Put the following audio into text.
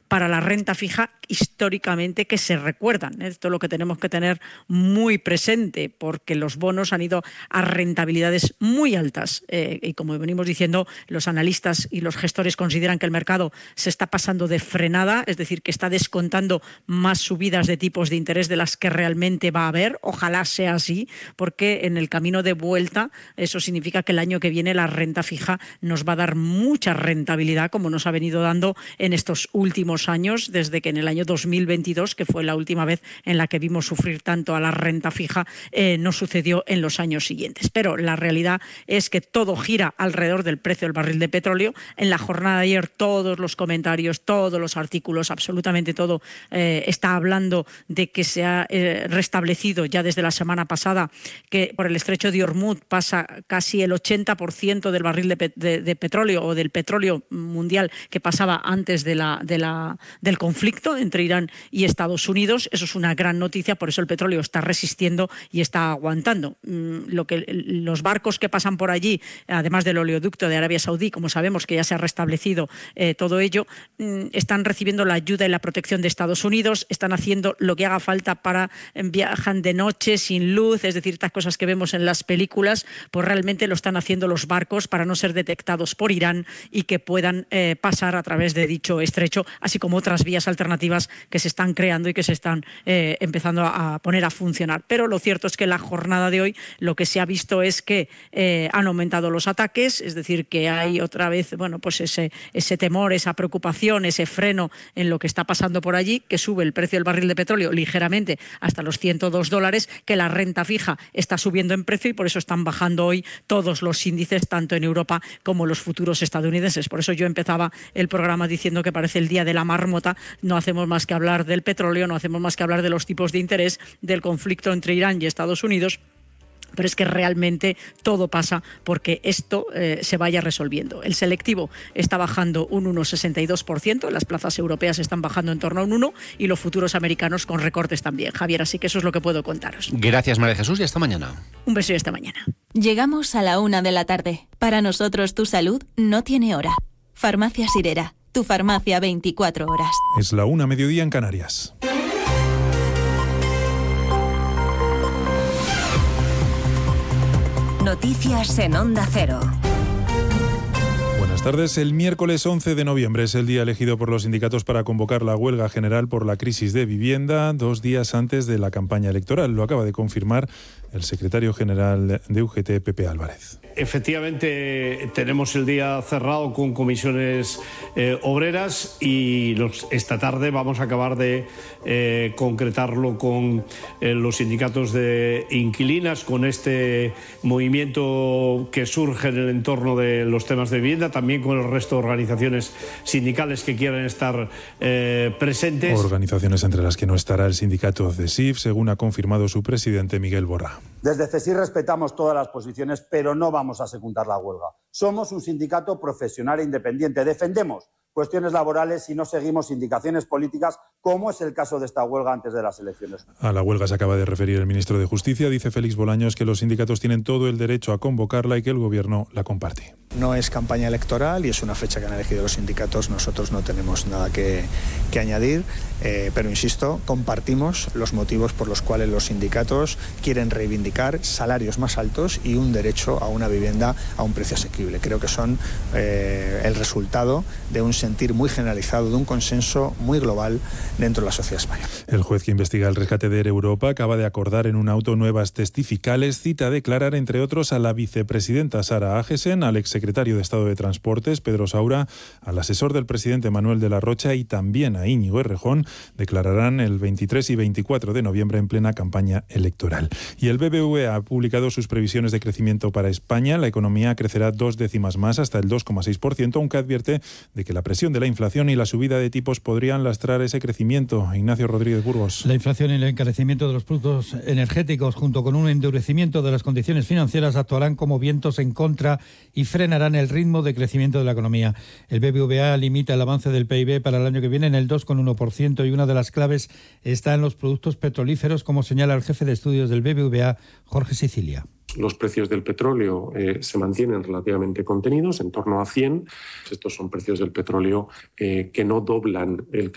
para la renta fija históricamente que se recuerdan. Esto es lo que tenemos que tener muy presente, porque los bonos han ido a rentabilidades muy altas y, como venimos diciendo, los analistas y los gestores consideran que el mercado se está pasando de frenada, es decir, que está descontando más subidas de tipos de interés de las que realmente va a haber. Ojalá sea así, porque en el camino de vuelta eso significa que el año que viene la renta fija nos va a dar mucha rentabilidad, como nos ha venido dando en estos últimos años, desde que en el año 2022, que fue la última vez en la que vimos sufrir tanto a la renta fija, no sucedió en los años siguientes. Pero la realidad es que todo gira alrededor del precio del barril de petróleo. En la jornada de ayer todos los comentarios, todos los artículos, absolutamente todo está hablando de que se ha restablecido ya desde la semana pasada, que por el estrecho de Hormuz pasa casi el 80% del barril de petróleo o del petróleo mundial que pasaba antes del conflicto entre Irán y Estados Unidos. Eso es una gran noticia, por eso el petróleo está resistiendo y está aguantando. Los barcos que pasan por allí, además del oleoducto de Arabia Saudí, como sabemos que ya se ha restablecido todo ello, están recibiendo la ayuda y la protección de Estados Unidos, están haciendo lo que haga falta para viajan de noche, sin luz, es decir, estas cosas que vemos en las películas, pues realmente lo están haciendo los barcos para no ser detectados por Irán y que puedan pasar a través de dicho estrecho, así como otras vías alternativas que se están creando y que se están empezando a poner a funcionar. Pero lo cierto es que en la jornada de hoy lo que se ha visto es que han aumentado los ataques, es decir, que hay otra vez, bueno, pues ese temor, esa preocupación, ese freno en lo que está pasando por allí, que sube el precio del barril de petróleo ligeramente hasta los $102, que la renta fija está subiendo en precio y por eso están bajando hoy todos los índices, tanto en Europa como los futuros estadounidenses. Por eso yo empezaba el programa diciendo que parece el día de la marmota, no hacemos más que hablar del petróleo, no hacemos más que hablar de los tipos de interés, del conflicto entre Irán y Estados Unidos. Pero es que realmente todo pasa porque esto se vaya resolviendo. El selectivo está bajando un 1,62%, las plazas europeas están bajando en torno a un 1% y los futuros americanos con recortes también, Javier. Así que eso es lo que puedo contaros. Gracias, María Jesús, y hasta mañana. Un beso y hasta mañana. Llegamos a la 1 p.m. Para nosotros tu salud no tiene hora. Farmacia Sirera, tu farmacia 24 horas. Es la 1 mediodía en Canarias. Noticias en Onda Cero. Buenas tardes. El miércoles 11 de noviembre es el día elegido por los sindicatos para convocar la huelga general por la crisis de vivienda, 2 días antes de la campaña electoral. Lo acaba de confirmar el secretario general de UGT, Pepe Álvarez. Efectivamente, tenemos el día cerrado con comisiones obreras y esta tarde vamos a acabar de concretarlo con los sindicatos de inquilinas, con este movimiento que surge en el entorno de los temas de vivienda, también con el resto de organizaciones sindicales que quieran estar presentes. Organizaciones entre las que no estará el sindicato CESIF, según ha confirmado su presidente Miguel Borra. Desde CESIF respetamos todas las posiciones, pero no vamos a secundar la huelga. Somos un sindicato profesional e independiente. Defendemos cuestiones laborales y no seguimos indicaciones políticas, como es el caso de esta huelga antes de las elecciones. A la huelga se acaba de referir el ministro de Justicia. Dice Félix Bolaños que los sindicatos tienen todo el derecho a convocarla y que el gobierno la comparte. No es campaña electoral y es una fecha que han elegido los sindicatos. Nosotros no tenemos nada que añadir, pero insisto, compartimos los motivos por los cuales los sindicatos quieren reivindicar salarios más altos y un derecho a una vivienda a un precio asequible. Creo que son el resultado de un sentir muy generalizado, de un consenso muy global dentro de la sociedad española. El juez que investiga el rescate de Air Europa acaba de acordar en un auto nuevas testificales. Cita a declarar, entre otros, a la vicepresidenta Sara Agesen, al exsecretario de Estado de Transportes, Pedro Saura, al asesor del presidente Manuel de la Rocha y también a Íñigo Errejón. Declararán el 23 y 24 de noviembre en plena campaña electoral. Y el BBVA ha publicado sus previsiones de crecimiento para España. La economía crecerá 2 décimas más, hasta el 2,6%, aunque advierte de que la presión de la inflación y la subida de tipos podrían lastrar ese crecimiento. Ignacio Rodríguez Burgos. La inflación y el encarecimiento de los productos energéticos, junto con un endurecimiento de las condiciones financieras, actuarán como vientos en contra y frenarán el ritmo de crecimiento de la economía. El BBVA limita el avance del PIB para el año que viene en el 2,1% y una de las claves está en los productos petrolíferos, como señala el jefe de estudios del BBVA, Jorge Sicilia. Los precios del petróleo se mantienen relativamente contenidos, en torno a 100. Estos son precios del petróleo que no doblan el